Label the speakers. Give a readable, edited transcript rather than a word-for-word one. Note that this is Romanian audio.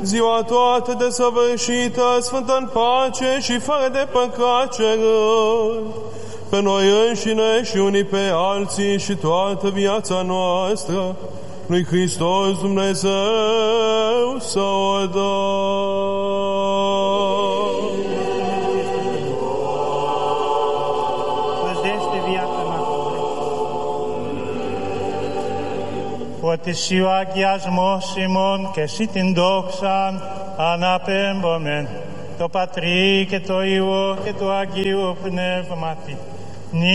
Speaker 1: ziua toată desăvârșită, sfântă în pace și fără de păcat cerând, pe noi înșine și unii pe alții și toată viața noastră, lui Hristos Dumnezeu să o dăm.
Speaker 2: Ότι σοι ο αγιασμός ημών και σοι την δόξαν αναπέμπομεν το Πατρί και το Υιό και το Αγίου Πνεύματι.